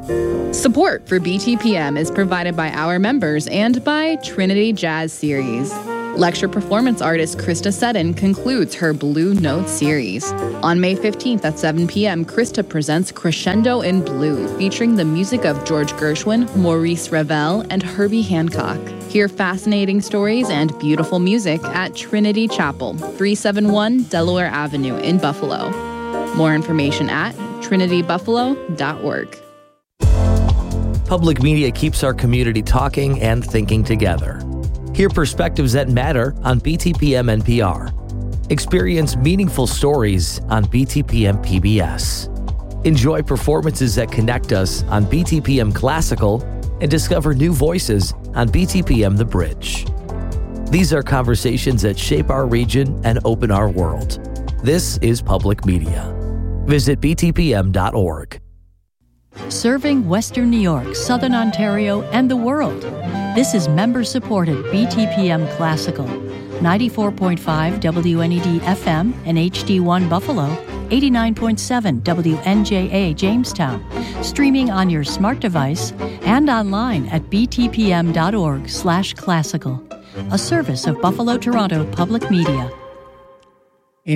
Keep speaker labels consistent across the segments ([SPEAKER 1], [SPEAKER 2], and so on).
[SPEAKER 1] Support for BTPM is provided by our members and by Trinity Jazz Series. Lecture performance artist Krista Seddon concludes her Blue Note series. On May 15th at 7 p.m., Krista presents Crescendo in Blue, featuring the music of George Gershwin, Maurice Ravel, and Herbie Hancock. Hear fascinating stories and beautiful music at Trinity Chapel, 371 Delaware Avenue in Buffalo. More information at trinitybuffalo.org.
[SPEAKER 2] Public media keeps our community talking and thinking together. Hear perspectives that matter on BTPM NPR. Experience meaningful stories on BTPM PBS. Enjoy performances that connect us on BTPM Classical and discover new voices on BTPM The Bridge. These are conversations that shape our region and open our world. This is public media. Visit btpm.org.
[SPEAKER 3] Serving Western New York, Southern Ontario, and the world. This is member-supported BTPM Classical, 94.5 WNED FM and HD1 Buffalo, 89.7 WNJA Jamestown, streaming on your smart device and online at btpm.org/classical, a service of Buffalo Toronto Public Media.
[SPEAKER 4] In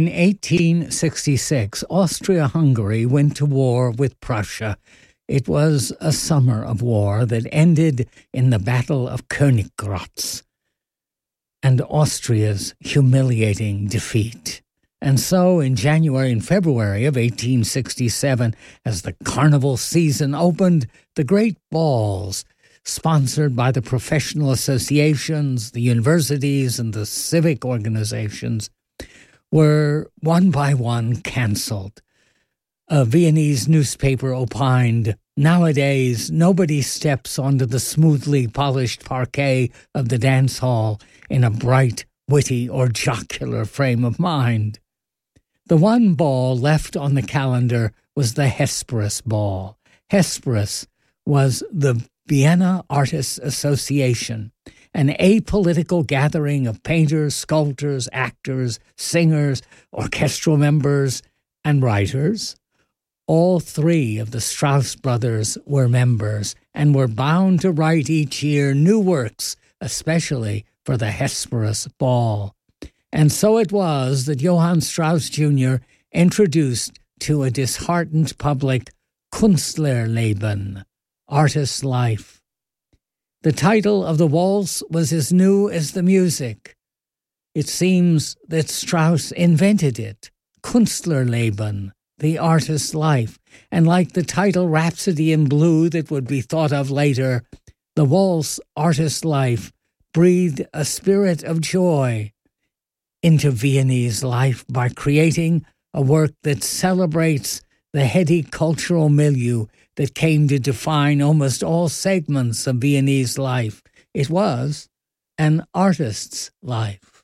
[SPEAKER 4] 1866, Austria-Hungary went to war with Prussia. It was a summer of war that ended in the Battle of Königgrätz and Austria's humiliating defeat. And so in January and February of 1867, as the carnival season opened, the great balls, sponsored by the professional associations, the universities, and the civic organizations, were one by one canceled. A Viennese newspaper opined, "Nowadays, nobody steps onto the smoothly polished parquet of the dance hall in a bright, witty, or jocular frame of mind." The one ball left on the calendar was the Hesperus Ball. Hesperus was the Vienna Artists Association, an apolitical gathering of painters, sculptors, actors, singers, orchestral members, and writers. All three of the Strauss brothers were members and were bound to write each year new works, especially for the Hesperus Ball. And so it was that Johann Strauss Jr. introduced to a disheartened public Künstlerleben, Artist's Life. The title of the waltz was as new as the music. It seems that Strauss invented it, Künstlerleben, the artist's life, and like the title Rhapsody in Blue that would be thought of later, the waltz Artist's Life breathed a spirit of joy into Viennese life by creating a work that celebrates the heady cultural milieu that came to define almost all segments of Viennese life. It was an artist's life.